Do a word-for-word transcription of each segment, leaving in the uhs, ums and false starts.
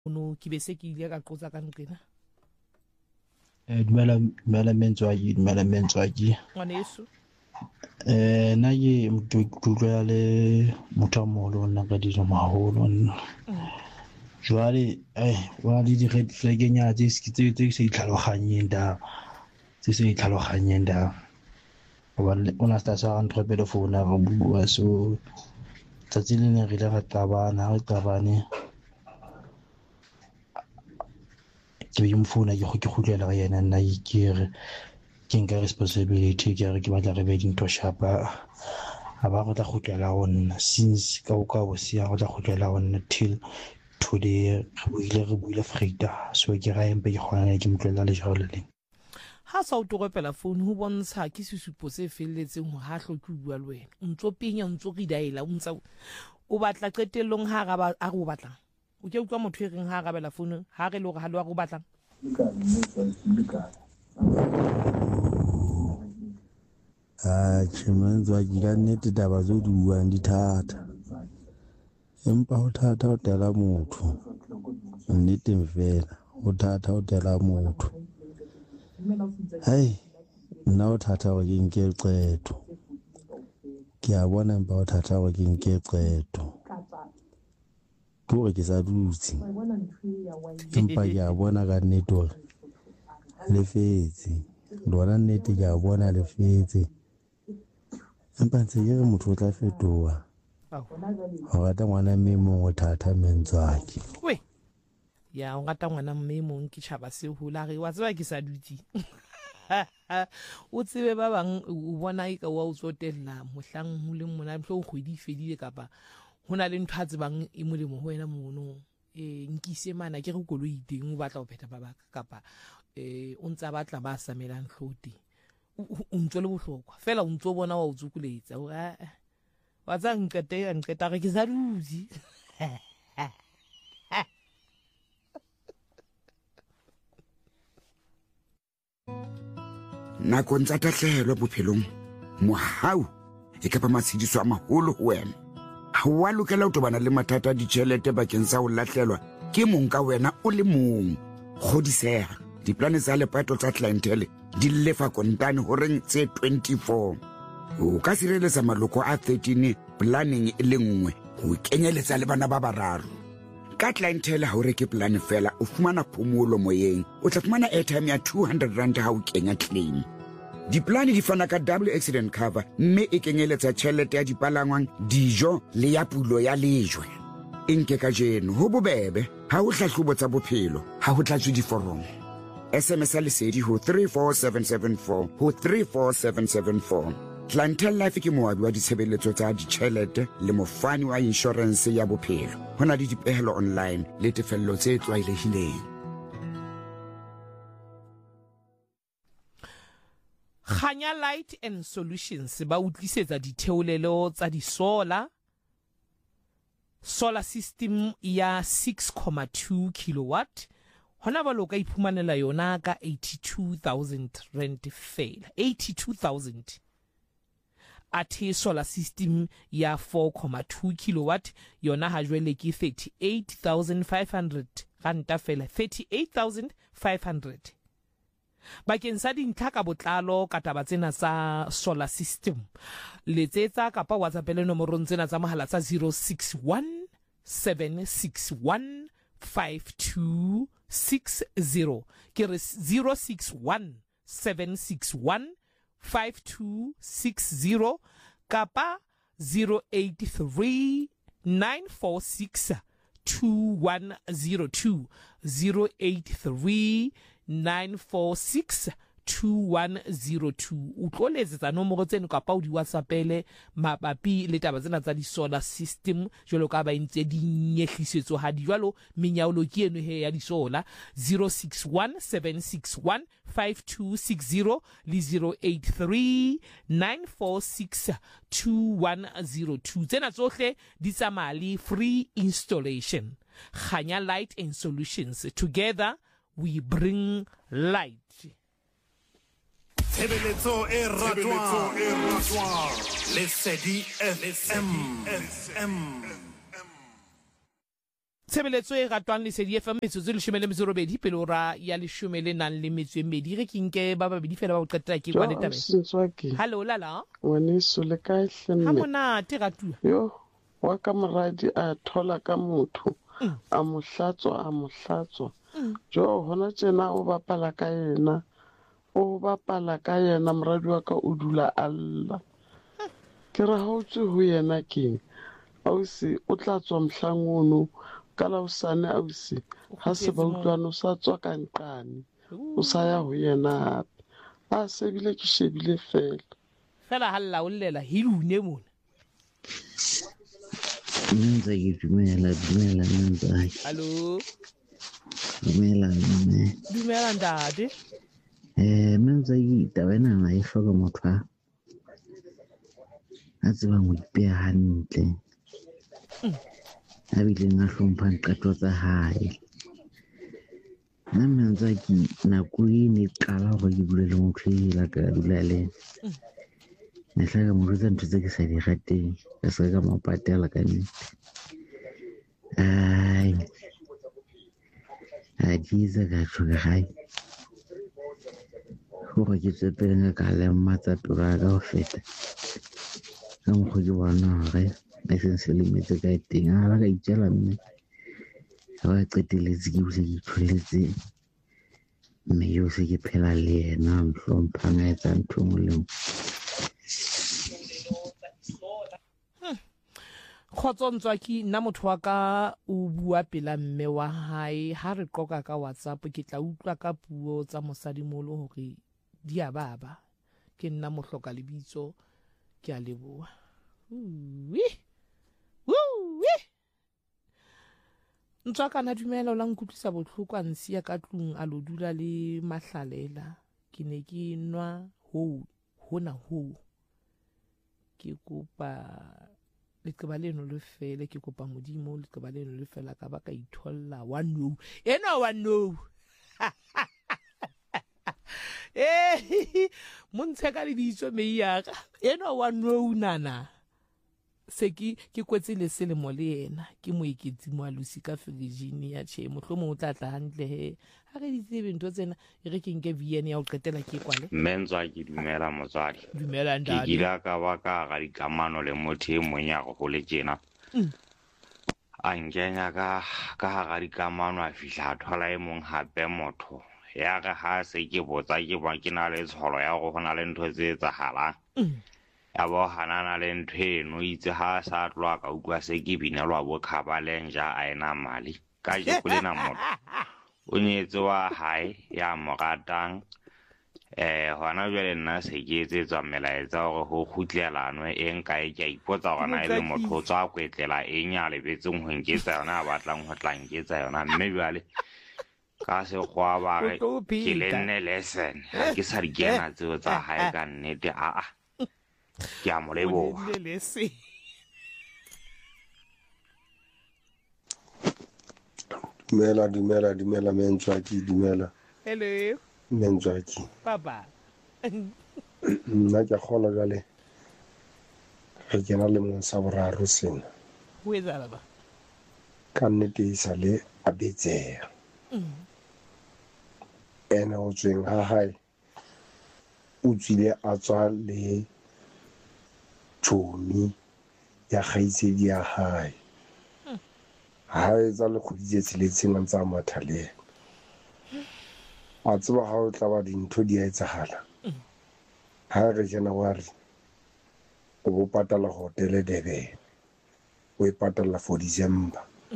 no ke be se ke ile ka qotsa ka nqena eh dumela dumela mentswaji dumela mentswaji ngwana yeso eh na ye motho ya le motho moholo nna ka dijo maholo nna jwale eh wa le di red flag nya tse se tse se itlhaloganyeng da tse se itlhaloganyeng da ona sta sa ntho pele phone ga bua so tsatsi le ne re le ra tabana re tabane ke yo mfuna ke go ke khutlela ga yena nna ikere ke nka responsibility ke re ke batla re be dintho shapa a ba go tla khutlela ona since ka o ka o sia go tla khutlela ona till today re buile re buile freida so ke ra empe ke gona ke mtlela le jalo le ha sa o togopela phone ho bontsha ke sesupo se felletseng ho ha hloke bua le wena o ntso penya o ntso ridaela o ntsa o batla qetellong ha ga ba a go batlang o ke utlwa motho e reng ha ga bela phone ha re le gore ha le wa go batlang ah chimenzo ka nnete taba zo di buang di thata empa ho thata ho tela motho nnete mfela ho thata ho tela motho hai nna ho thata ho ke nke qeto ke a bona empa ho thata ho ke nke qeto ke hore ke sa dutse empa ke a bona ka nnete hore le fetse lona nnete ke a bona le fetse empa ntse ke re motho o tla fetoha ho rata ngwana mme mongwe thata mentswaki we ya o rata ngwana mme mongwe ke tshaba se hola re wa tseba ke sa dutse o tsebe ba bang o bona e ka wa o tsotella mohlang ho le mona mhlo o kgwedi fedile kapa hona le ntho a tsebang e molemo ho wena mono e nkise mana ke re koloi teng o batla ho pheta babaka kapa eh o ntsa batla ba samelang hlote o ntso le bohlokwa fela o ntso bona wa o tsukuletsa o a wa tsa nqete ya nqeta re ke sa duzi nako ntsa tahlehelo bophelong mohau e ka ba matshidiso a maholo ho wena ha wa lokela ho tobana le mathata a ditjhelete bakeng sa ho lahlelwa ke mong ka wena o le mong kgodiseha diplane tsa lepato tsa clientele di lefa kontane ho reng tse twenty-four o ka sireletsa maloko a thirteen planning e le nngwe ho kenyeletsa le bana ba bararo ka clientele ha o reke plan fela o fumana phomolo moyeng o tla fumana airtime ya two hundred rand ha o kenya claim diplane di fana ka double accident cover mme e kenyeletsa tjhelete ya dipalangwang dijo le ya pulo ya lejwe inke ka jeno ho bobebe ha o hlahlobo tsa bophelo ha ho tlatswe diforomo S M S lesedi ho three four seven seven four ho three four seven seven four Clientele Life ke moabi wa ditshebeletso tsa ditjhelete le mofani wa insurance ya bophelo hona le dipehelo online le tefello tse tlwaelehileng Khanya Light and Solutions ba utlisetsa ditheolelo tsa di solar solar system ya six point two kilowatt hona ba loka iphumanela yona ka eighty-two thousand rand fela eighty-two thousand athe solar system ya four point two kilowatt yona ha jwele ke thirty-eight thousand five hundred ranta fela thirty-eight thousand five hundred bakeng sa dintlha ka botlalo ka taba tsena sa solar system letsetsa kapa WhatsApp le nomorong tsena tsa mohala tsa zero six one seven six one five two six zero ke re zero six one seven six one five two six zero kapa zero eight three nine four six two one zero two zero eight three nine four six two one zero two o tloletsa nomoro tseno kapa o di WhatsAppele mabapi le taba tsena tsa di solar system jwalo ka ba intse di nyehlisetso ha di jwalo menyaolo ke eno he ya di solar zero six one seven six one five two six zero le zero eight three nine four six two one zero two tsena tsohle di tsamali free installation Khanya Light and Solutions together we bring light. Tshebeletso e ratwa Lesedi F M Tshebeletso e ratwang Lesedi F M metsotso leshome le metso e robedi pele o ra ya leshome le nang le metso e mmedi re ke nke ba babedi fela ba o qetela ke kwa le tabeng. Setswaki. Hallo lala. Ngwaneso le kae Ha hlemme? monate ratua. Yo, wa ka moradi a thola ka motho. A mo hlatswa, a mo hlatswa. Jo, hona tjena o bapala ka yena. O bapala ka yena moradi wa ka o dula alla. Ke ra hautswe ho yena keng. Ausi o tla tswa mhlangono ka la usane ausi. Ha se ba utlwana o sa tswa ka nqane. O sa ya ho yena hape. A se bile ke shebile fela. Fela halla o llela hilune mona. Menza ke dumela dumela menza. Hallo. Dumela mme. Dumela ntate. Eh menza ke tabena na e hloka motho a. A tseba mo ipeha hantle. A bile nga hlompha qeto tsa hae. Nna menza ke nako e ne qala hore ke bule le motho e la ka dula le. Ne hlaka mo rutsa ntho tse ke sa di rateng ka se ka mo patela ka nnete. Ai a diza ka tshoga hai go go ke tsepele nga ka le mmatsa tura ka ho feta ka mo go ke bona hore a se se le metse ka teng a ba ka itjela mme ba qeteletse ke buse ke tholetse mme yo se ke phela le yena mhlompha nga etsa ntho mo le Khotsontswa ki nna motho wa ka o bua pela mme wa hae ha re qoka ka WhatsApp ke tla utlwa ka puo tsa mosadimolo hore di a baba ke nna mohloka lebitso ke a leboa. Wi wi Ntswa kana dumela o la nkutlisa botlhoko a nsia ka tlung a lo dula le mahlalela ke ne ke nwa ho hona ho ke kopa leqeba leno le fele ke kopa modimo leqeba leno le fela ka ba ka itholla wa no ena wa no eh montshe ka le ditso me ya ka ena wa no nana se ke ke kwetse le selemo le yena ke mo iketsi mo alusi ka Virginia che mohlomo o tla tla hantle he ha re di tsebe ntho tsena e re ke nke V N ya o qetela ke kwale Mentswa ke dumela motswadi dumela ke ndane dira ka ba ka ga dikamano le motho e mong ya go le tjena a nkenya ka ka ga dikamano a fihla a thola e mong hape motho ya ga ha se ke botsa ke ba ke na le tsholo ya go gona le ntho tse tsa hala ya bo hanana le ntho eno itse ha sa tloa ka utlwa se ke binelwa bo khabalenja a ena mali ka je kulena motho o nyetse wa hae ya moratang eh hona jwale nna se ke etsetswa melaetsa gore go khutlelano e nka e ke ipotsa gona ile motho tsa kwetlela e nya le betseng ho nketsa yona a batlang ho tla nketsa yona mme jwale ka se gwa ba ke le nne lesson ha ke sa di kena tseo tsa hae ka nnete a a ke a mo leboga Dumela, dumela, dumela, Mentswa ki, dumela. Hello. Mentswa ki. Papa. Nna ke a kgona jale. Re kena le mong sa boraro sena. Ho etsahala ba? Ka nnete e sa le a betseha. Ene ho tsweng ha hae o tswile a tswa le tjhomi ya kgaitsedi ya hae. Ha etsa le kgoditse tseletseng a ntse a mathale a tseba ha o tla ba dintho di a etsahala ha re jena wa re o bo patala hotel Durban o e patala for December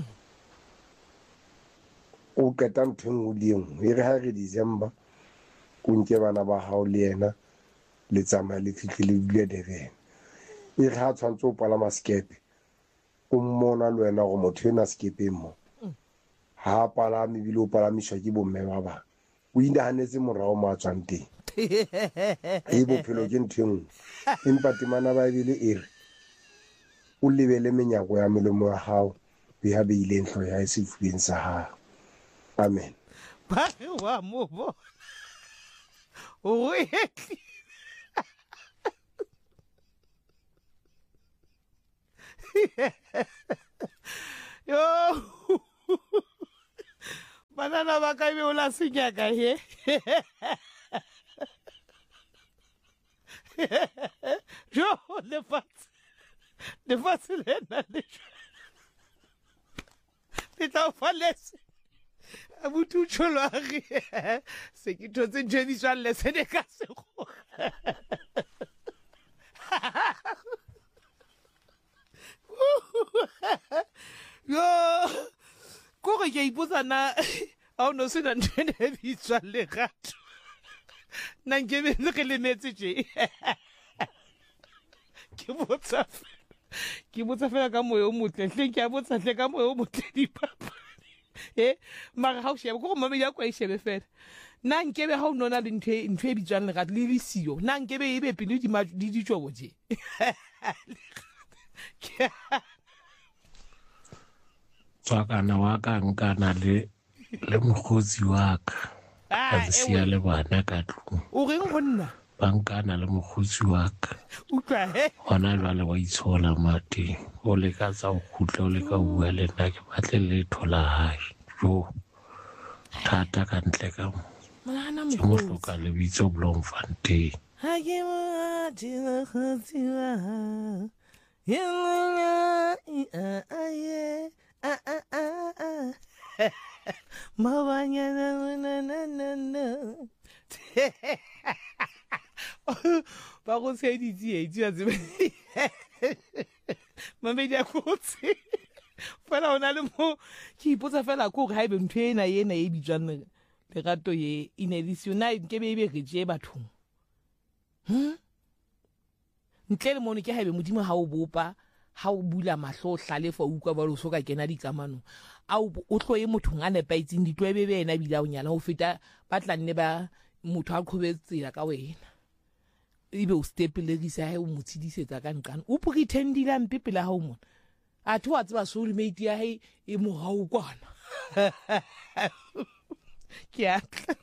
o qeta ntho engwe le engwe e re ha re December o nke bana ba hao le yena le tsamaya le fihle le dule Durban e re ha tshwantse o palama skepe o mmona le wena go motho ena skepeng mo ha palame bile o palamiswa ke bomme ba ba o inahanetse morao mo a tswang teng e bophelo ke ntho engwe empa temana ba bile e re o lebele menyako ya melomo ya hao be ha beile ntlo ya sefubeng sa hao amen ba wa mo bo o e yo banana ba ka be o la senyaka he jo le fatshe le fatshe le na le le tla fa lese abutu cholwari se ke thotse jedi jwa lese de ka se go yo ko go ke ipotsa na a no se na ntene bi tswa le gato na nke be le le metse je ke botsa ke botsa fela ka moyo motle hle ke a botsa hle ka moyo motle di papa eh mara ha o shebe go mama ya kwa ishebe fela na nke be ha o nona le ntwe ntwe bi tswa le gato le le sio na nke be e be pele di ma di di tšobo je tswakana wa ka nkana le le mogotsi wa ka a sia le bana ka tlung o reng go nna bankana le mogotsi wa ka utlwa he gona jwale wa itshola mati o le ka tsa go khutla o le ka bua le nna ke batle le thola hae jo thata ka ntle ka mo mana mo hloka le bitso Bloemfontein ha ke mo di la khotsi wa yela aye a a a mabanya na na na na na ba go se di di di di mame di a kotse fela ona le mo ke ipotsa fela ko ga ibe ntwe ena yena e bitswang le gato ye inedisiona ke be be re je bathong hm ntle le mone ke ha ibe modimo ha o bopa ha o bula mahlo hlale fa o kwa ba lo soka kena di kamano a o tloye mothong a nepaitseng ditwebe be ena bila o nyala ho feta ba tla nne ba motho a qhobetsela ka wena ibe o stepelegisa ha o motsidisetsa ka nqana o pretendile mpe pela ha o mona a thu a tseba soulmate ya hai e mo ha o kwana ke atla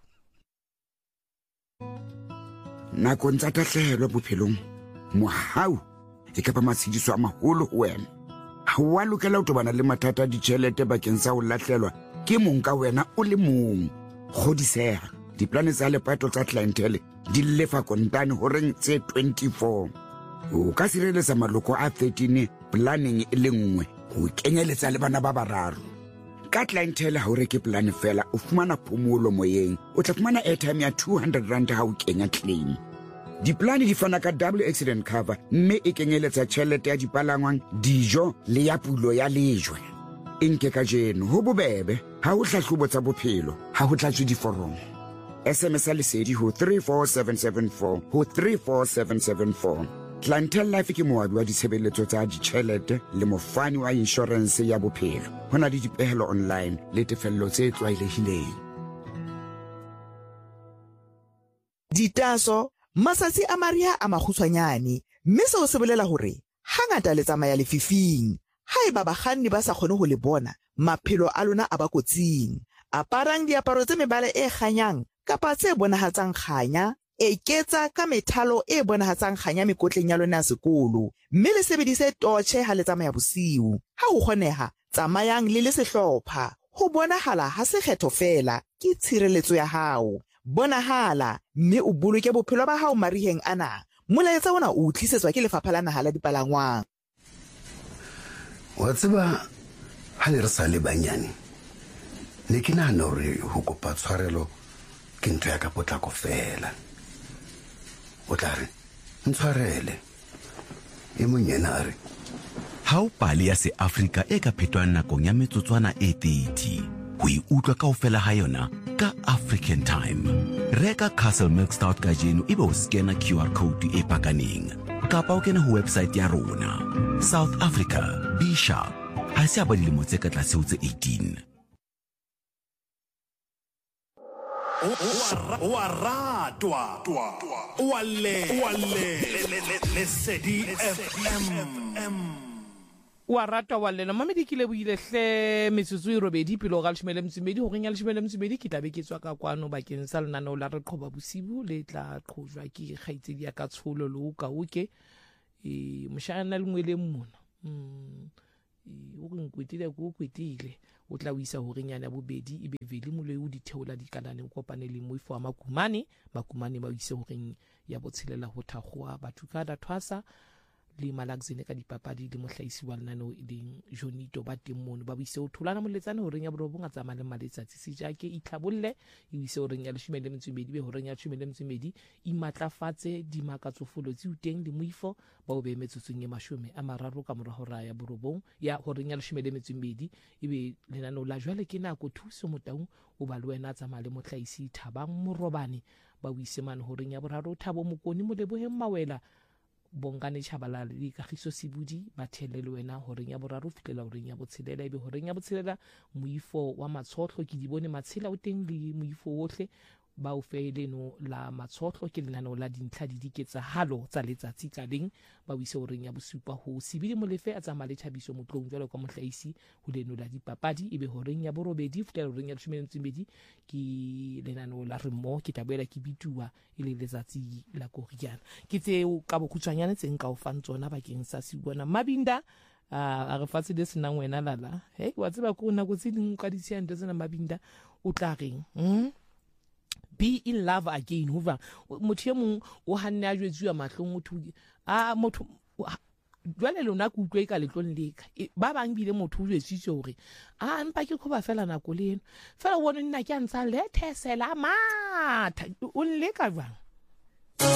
nako ntsa tahlehelo bophelong mohau e ka ba matshidiso a maholo ho wena ha wa lokela ho tobana le mathata a ditjhelete bakeng sa ho lahlelwa ke mong ka wena o le mong kgodiseha diplane tsa lepato tsa clientele di lefa kontane ho reng tse twenty-four o ka sireletsa maloko a thirteen planning e le nngwe ho kenyeletsa le bana ba bararo ka clientele ha o reke plan fela o fumana phomolo moyeng o tla fumana airtime ya two hundred rand ha o kenya claim diplane di fana ka double accident cover mme e kenyeletsa tjhelete ya dipalangwang dijo le ya pulo ya lejwe enke ka jeno ho bobebe ha o hlahlobo tsa bophelo ha ho tlatswe diforomo S M S lesedi ho three four seven seven four ho three four seven seven four Clientele Life ke moabi wa ditshebeletso tsa ditjhelete le mofani wa insurance ya bophelo hona le dipehelo online le tefello tse tlwaelehileng ditaso masatsi a maria a magutshwanyane mme seo se bolela hore hangata le tsamaya lefifing haeba bakganni ba sa kgone ho le bona maphelo a lona a ba kotsing aparang diaparo tse mebala e kganyang kapa tse bonahatsang kganya e ketsa ka methalo e bonahatsang kganya mekotleng ya lona sekolo mme le sebedise torche ha le tsamaya bosiu ha ho kgoneha tsamayang le le sehlopha ho bonahala ha se kgetho fela ke tshireletso ya hao bonahala mme o boloke bophelo ba hao mariheng ana molaetsa ona o tlisetswa ke lefapha la naha la dipalangwang wa tseba ha le re sa le banyane ne ke nahana hore ho kopa tshwarelo ke ntho ya ka potlako fela o tla re ntshwarele e monyena a re ha o pale ya se Africa e ka phetwang nakong ya metsotswana e thirty ho e utlwa kaofela ha yona ka African Time reka Castle Milk Stout ka jeno ebe o scanner Q R code e pakaneng kapa o kena ho website ya rona South Africa be sharp ha se ba dilemo tse ka tlase ho tse eighteen wa ratwa wa le wa le Lesedi F M wa ratwa wa lena mame di kile buile hle metsotso e robedi pele ga leshimele mtsumedi ho renya leshimele mtsumedi ke tlabe ke tswa ka kwano bakeng sa lenaneo la re qoba bosibu le tla qhojwa ke kgaitsedi ya ka tsholo lo ka uke e moshana le ngwele mmona mm o re nkwetile go kwetile o tla o isa hore nyana bobedi e be vele moloi o di theola di kanane o kopane le moifo wa makumane makumane ba o ise hore ya botshelela ho thakgoa batho ka dathwasa le malagzene ka dipapadi le mohlaisi wa lenano e leng Jonito ba teng mono ba bise o thulana moletsane ho reng ya borobong a tsamaya le maletsatsi se jake itlhabolle e bise ho reng ya leshome le metsomedi be ho reng ya leshome le metsomedi e matlafatse di makatsofolo tse uteng le moifo ba o be metsotsong e mashome a mararo ka mora hora ya borobong ya ho reng ya leshome le metsomedi e be lenano la jwale ke nako thuso motaung o ba le wena tsamaya le mohlaisi Thabang Morobane ba o ise man ho reng ya boraro Thabo Mokoni mo leboheng Mawela Bongane Chabalala le Kagiso Sibudi ba thele le wena ho reng ya boraro fitlela ho reng ya botshelela ebe ho reng ya botshelela moifo wa matshotlo ke di bone matshela o teng le moifo ohle ba o fe leno la matshotlo ke lenano la dintlha di diketsahalo tsa letsatsi ka leng ba o ise ho reng ya bosupa ho Sibidi Molefe a tsamaya le Thabiso Motlong jwalo ka mohlaisi ho leno la dipapadi ebe ho reng ya borobedi fitlela ho reng ya leshome le metsomedi ke lenano la remo ke taboela ke bitua e le letsatsi la Koriana ke tseo ka bokhutswanyane tseng ka o fang tsona bakeng sa Sibona Mabinda a re fatse le senang wena lala hey wa tseba ko nako tse ding ka di tsena tsena Mabinda o tla reng hm be in love again hova motho e mong o hanne a jwetsuwa mahlong o thuki a motho jwale lona ku utlwe ka letlong leka ba bang bile motho o jwetsitse hore a mpa ke khoba fela nako leno fela wona nna ke a ntsa lethesela matha o nleka jwang